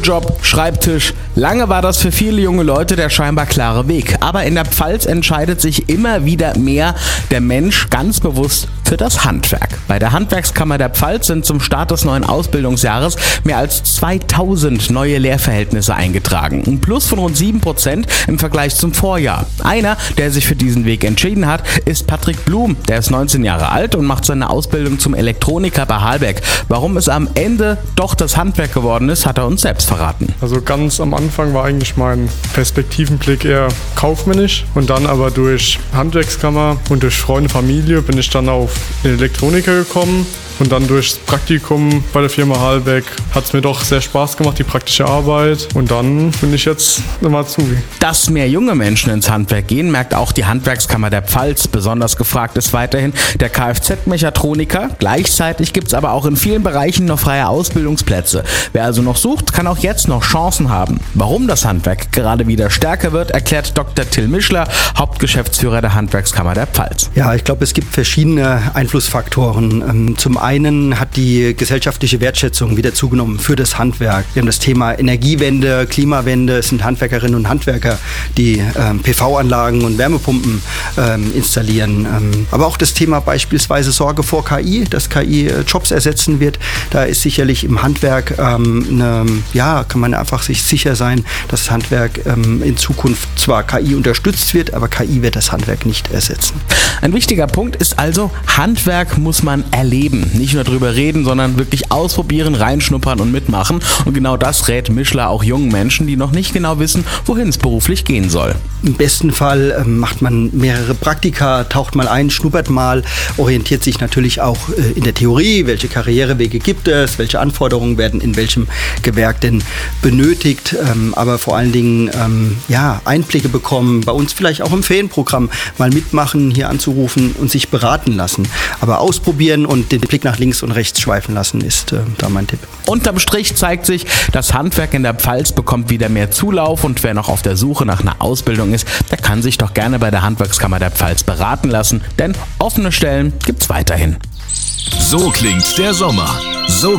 Job, Schreibtisch. Lange war das für viele junge Leute der scheinbar klare Weg. Aber in der Pfalz entscheidet sich immer wieder mehr der Mensch ganz bewusst für das Handwerk. Bei der Handwerkskammer der Pfalz sind zum Start des neuen Ausbildungsjahres mehr als 2000 neue Lehrverhältnisse eingetragen. Ein Plus von rund 7% im Vergleich zum Vorjahr. Einer, der sich für diesen Weg entschieden hat, ist Patrick Blum. Der ist 19 Jahre alt und macht seine Ausbildung zum Elektroniker bei Halbeck. Warum es am Ende doch das Handwerk geworden ist, hat er uns selbst verraten. Also ganz am Anfang war eigentlich mein Perspektivenblick eher kaufmännisch und dann aber durch Handwerkskammer und durch Freunde, Familie bin ich dann auf den Elektroniker gekommen. Und dann durchs Praktikum bei der Firma Halbeck hat es mir doch sehr Spaß gemacht, die praktische Arbeit. Und dann bin ich jetzt im Azubi. Dass mehr junge Menschen ins Handwerk gehen, merkt auch die Handwerkskammer der Pfalz. Besonders gefragt ist weiterhin der Kfz-Mechatroniker. Gleichzeitig gibt es aber auch in vielen Bereichen noch freie Ausbildungsplätze. Wer also noch sucht, kann auch jetzt noch Chancen haben. Warum das Handwerk gerade wieder stärker wird, erklärt Dr. Till Mischler, Hauptgeschäftsführer der Handwerkskammer der Pfalz. Ja, ich glaube, es gibt verschiedene Einflussfaktoren. Zum einen hat die gesellschaftliche Wertschätzung wieder zugenommen für das Handwerk. Wir haben das Thema Energiewende, Klimawende. Es sind Handwerkerinnen und Handwerker, die PV-Anlagen und Wärmepumpen installieren. Aber auch das Thema beispielsweise Sorge vor KI, dass KI Jobs ersetzen wird. Da ist sicherlich im Handwerk, kann man einfach sich sicher sein, dass das Handwerk in Zukunft zwar KI unterstützt wird, aber KI wird das Handwerk nicht ersetzen. Ein wichtiger Punkt ist also, Handwerk muss man erleben. Nicht nur drüber reden, sondern wirklich ausprobieren, reinschnuppern und mitmachen. Und genau das rät Mischler auch jungen Menschen, die noch nicht genau wissen, wohin es beruflich gehen soll. Im besten Fall macht man mehrere Praktika, taucht mal ein, schnuppert mal, orientiert sich natürlich auch in der Theorie, welche Karrierewege gibt es, welche Anforderungen werden in welchem Gewerk denn benötigt, aber vor allen Dingen Einblicke bekommen, bei uns vielleicht auch im Ferienprogramm mal mitmachen, hier anzurufen und sich beraten lassen. Aber ausprobieren und den Blick nach links und rechts schweifen lassen ist da mein Tipp. Unterm Strich zeigt sich, das Handwerk in der Pfalz bekommt wieder mehr Zulauf und wer noch auf der Suche nach einer Ausbildung ist, der kann sich doch gerne bei der Handwerkskammer der Pfalz beraten lassen, denn offene Stellen gibt's weiterhin. So klingt der Sommer. So